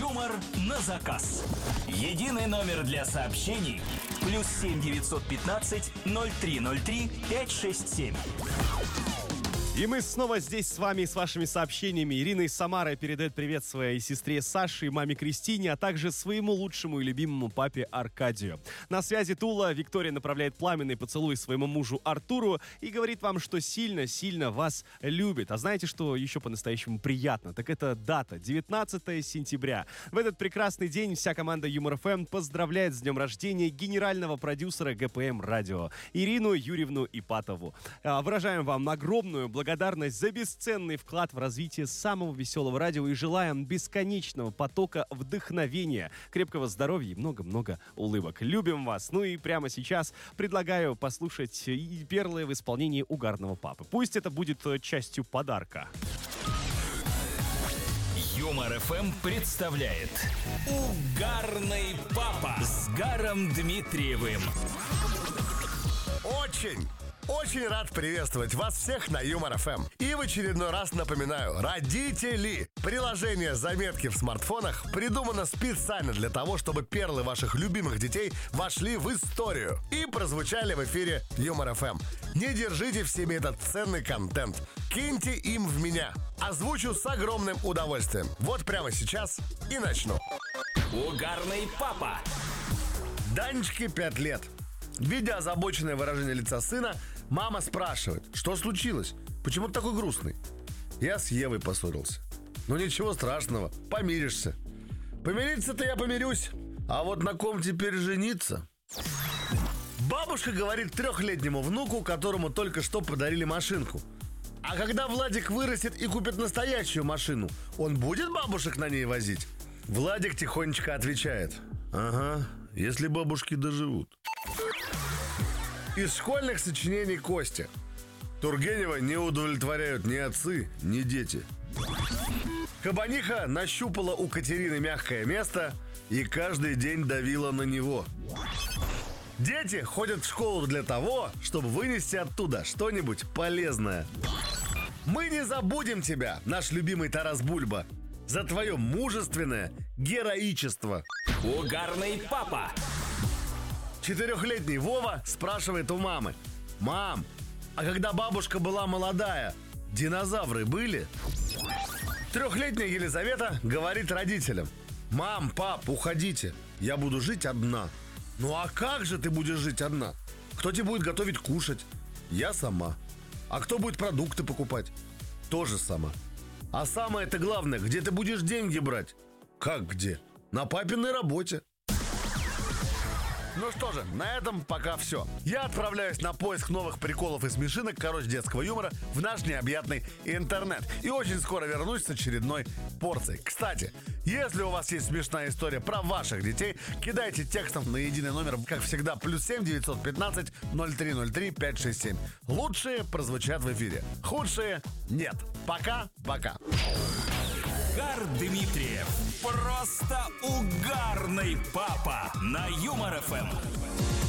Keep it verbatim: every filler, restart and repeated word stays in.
Юмор на заказ. Единый номер для сообщений. Плюс семь девятьсот пятнадцать ноль три ноль три пять шесть семь. И мы снова здесь с вами, с вашими сообщениями. Ирина из Самары передает привет своей сестре Саше и маме Кристине, а также своему лучшему и любимому папе Аркадию. На связи Тула. Виктория направляет пламенный поцелуй своему мужу Артуру и говорит вам, что сильно-сильно вас любит. А знаете, что еще по-настоящему приятно? Так это дата, девятнадцатое сентября. В этот прекрасный день вся команда Юмор эф эм поздравляет с днем рождения генерального продюсера гэ пэ эм Радио Ирину Юрьевну Ипатову. Выражаем вам огромную благодарность благодарность за бесценный вклад в развитие самого веселого радио и желаем бесконечного потока вдохновения, крепкого здоровья и много-много улыбок. Любим вас. Ну и прямо сейчас предлагаю послушать перлы в исполнении угарного папы. Пусть это будет частью подарка. Юмор эф эм представляет Угарный папа с Гаром Дмитриевым. Очень Очень рад приветствовать вас всех на Юмор эф эм. И в очередной раз напоминаю, родители, приложение «Заметки» в смартфонах придумано специально для того, чтобы перлы ваших любимых детей вошли в историю и прозвучали в эфире Юмор эф эм. Не держите в себе этот ценный контент. Киньте им в меня. Озвучу с огромным удовольствием. Вот прямо сейчас и начну. Угарный папа. Данечке пять лет. Видя озабоченное выражение лица сына, мама спрашивает, что случилось? Почему ты такой грустный? Я с Евой поссорился. Ну ничего страшного, помиришься. Помириться-то я помирюсь. А вот на ком теперь жениться? Бабушка говорит трехлетнему внуку, которому только что подарили машинку: а когда Владик вырастет и купит настоящую машину, он будет бабушек на ней возить? Владик тихонечко отвечает: ага, если бабушки доживут. Из школьных сочинений Кости. Тургенева не удовлетворяют ни отцы, ни дети. Кабаниха нащупала у Катерины мягкое место и каждый день давила на него. Дети ходят в школу для того, чтобы вынести оттуда что-нибудь полезное. Мы не забудем тебя, наш любимый Тарас Бульба, за твое мужественное героичество. Угарный папа. Четырехлетний Вова спрашивает у мамы: мам, а когда бабушка была молодая, динозавры были? Трехлетняя Елизавета говорит родителям: мам, пап, уходите, я буду жить одна. Ну а как же ты будешь жить одна? Кто тебе будет готовить кушать? Я сама. А кто будет продукты покупать? Тоже сама. А самое-то главное, где ты будешь деньги брать? Как где? На папиной работе. Ну что же, на этом пока все. Я отправляюсь на поиск новых приколов и смешинок, короче, детского юмора в наш необъятный интернет. И очень скоро вернусь с очередной порцией. Кстати, если у вас есть смешная история про ваших детей, кидайте текстом на единый номер, как всегда, плюс семь девятьсот пятнадцать ноль три ноль три пять шесть семь. Лучшие прозвучат в эфире, худшие нет. Пока-пока. Гар Дмитриев. Просто угарный папа на Юмор эф эм.